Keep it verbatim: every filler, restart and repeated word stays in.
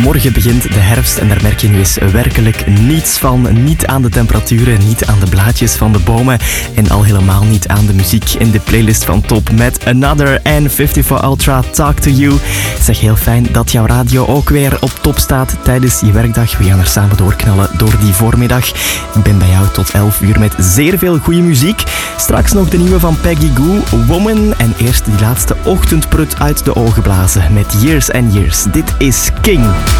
Morgen begint de herfst en daar merk je nu eens werkelijk niets van. Niet aan de temperaturen, niet aan de blaadjes van de bomen en al helemaal niet aan de muziek in de playlist van Top met Another en vijfenvijftig Ultra Talk to You. Zeg, heel fijn dat jouw radio ook weer op top staat tijdens je werkdag. We gaan er samen doorknallen door die voormiddag. Ik ben bij jou tot elf uur met zeer veel goede muziek. Straks nog de nieuwe van Peggy Gou, Woman. En eerst die laatste ochtendprut uit de ogen blazen met Years and Years. Dit is King.